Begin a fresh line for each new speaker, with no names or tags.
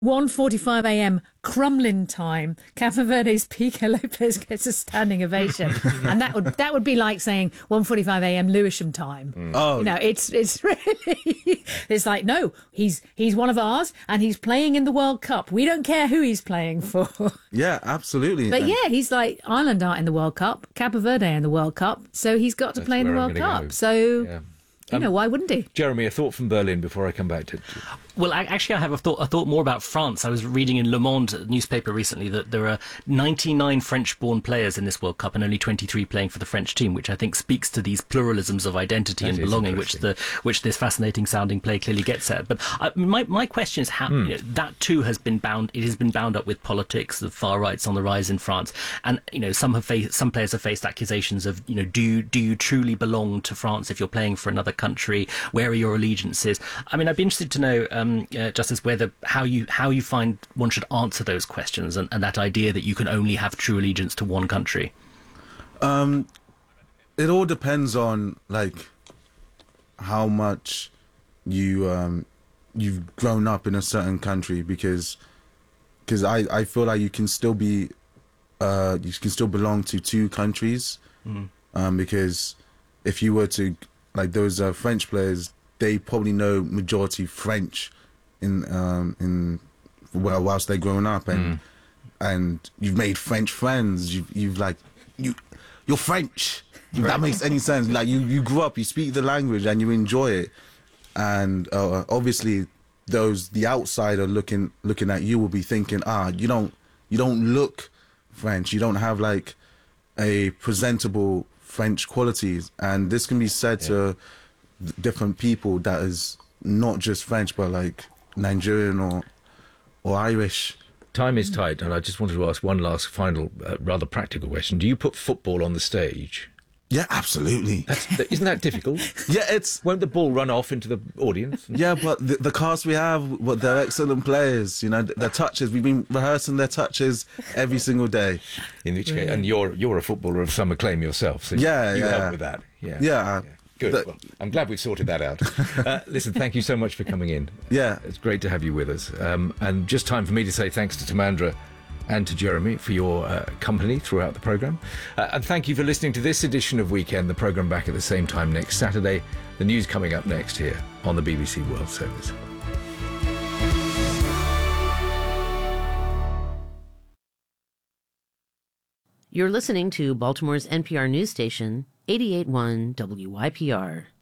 1:45 a.m. Crumlin time, Capo Verde's Pico Lopez gets a standing ovation, and that would be like saying 1:45 a.m. Lewisham time.
Oh,
It's really it's like, no, he's one of ours, and he's playing in the World Cup. We don't care who he's playing for.
Yeah, absolutely.
But yeah, he's like, Ireland aren't in the World Cup, Capo Verde in the World Cup, so he's got to play in the World Cup.
Go.
So.
Yeah.
Why wouldn't he?
Jeremy, a thought from Berlin before I come back to...
Well, actually, I have a thought more about France. I was reading in Le Monde newspaper recently that there are 99 French-born players in this World Cup and only 23 playing for the French team, which I think speaks to these pluralisms of identity and belonging, which this fascinating-sounding play clearly gets at. But my question is how that too has been bound. It has been bound up with politics. The far right's on the rise in France, and some players have faced accusations of do you truly belong to France if you're playing for another country? Where are your allegiances? I mean, I'd be interested to know, Justice, how you find one should answer those questions and that idea that you can only have true allegiance to one country.
It all depends on how much you've grown up in a certain country, because I feel like you can still belong to two countries, because if you were to those French players, they probably know majority French whilst they're growing up, and you've made French friends. You're French. If that makes any sense. You grew up, you speak the language, and you enjoy it. And obviously, the outsider looking at you will be thinking, you don't look French. You don't have a presentable French qualities, and this can be said to different people that is not just French, but Nigerian or Irish.
Time is tight, and I just wanted to ask one last final rather practical question. Do you put football on the stage?
Yeah, absolutely.
Isn't that difficult?
Yeah, won't
the ball run off into the audience?
Yeah, but the cast we have, they're excellent players. Their touches, we've been rehearsing their touches every single day.
In which case, and you're a footballer of some acclaim yourself, so you help with that. Yeah. Good. Well, I'm glad we've sorted that out. Listen, thank you so much for coming in.
Yeah.
It's great to have you with us. And just time for me to say thanks to Tamandra and to Jeremy for your company throughout the programme. And thank you for listening to this edition of Weekend, the programme back at the same time next Saturday. The news coming up next here on the BBC World Service.
You're listening to Baltimore's NPR news station, 88.1 WYPR.